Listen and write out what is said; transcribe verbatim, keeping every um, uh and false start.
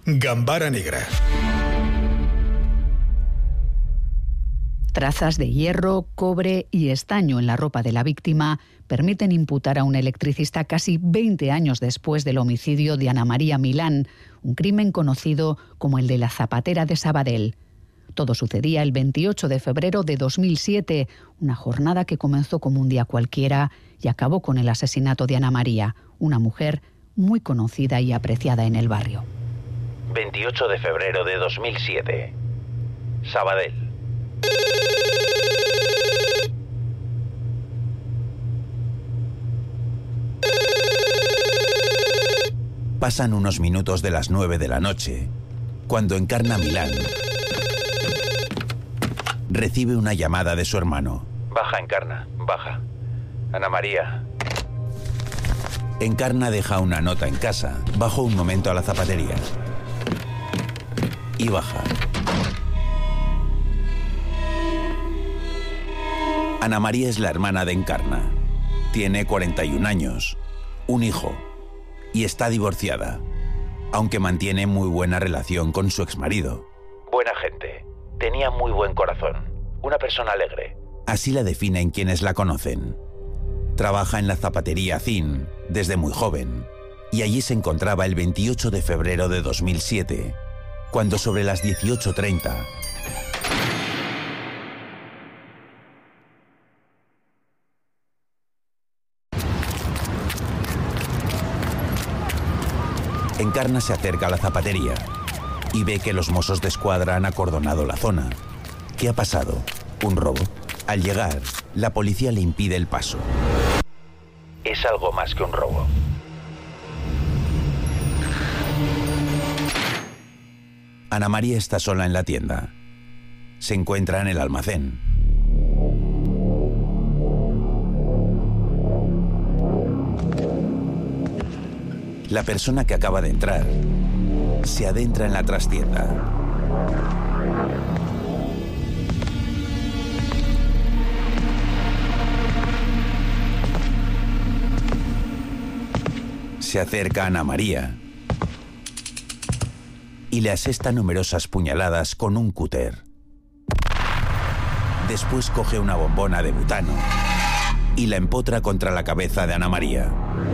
Gambara Negra. Trazas de hierro, cobre y estaño en la ropa de la víctima permiten imputar a un electricista casi veinte años después del homicidio de Ana María Milán, un crimen conocido como el de la zapatera de Sabadell. Todo sucedía el veintiocho de febrero de dos mil siete, una jornada que comenzó como un día cualquiera y acabó con el asesinato de Ana María, una mujer muy conocida y apreciada en el barrio. veintiocho de febrero de dos mil siete. Sabadell. Pasan unos minutos de las nueve de la noche, cuando Encarna Milán recibe una llamada de su hermano. Baja, Encarna, baja. Ana María. Encarna deja una nota en casa, baja un momento a la zapatería y baja. Ana María es la hermana de Encarna. Tiene cuarenta y un años, un hijo y está divorciada, aunque mantiene muy buena relación con su exmarido. Buena gente. Tenía muy buen corazón. Una persona alegre. Así la definen quienes la conocen. Trabaja en la zapatería Zin desde muy joven y allí se encontraba el veintiocho de febrero de dos mil siete, cuando sobre las dieciocho treinta Encarna se acerca a la zapatería y ve que los mossos de escuadra han acordonado la zona. ¿Qué ha pasado? ¿Un robo? Al llegar, la policía le impide el paso. Es algo más que un robo. Ana María está sola en la tienda. Se encuentra en el almacén. La persona que acaba de entrar se adentra en la trastienda. Se acerca a Ana María y le asesta numerosas puñaladas con un cúter. Después coge una bombona de butano y la empotra contra la cabeza de Ana María.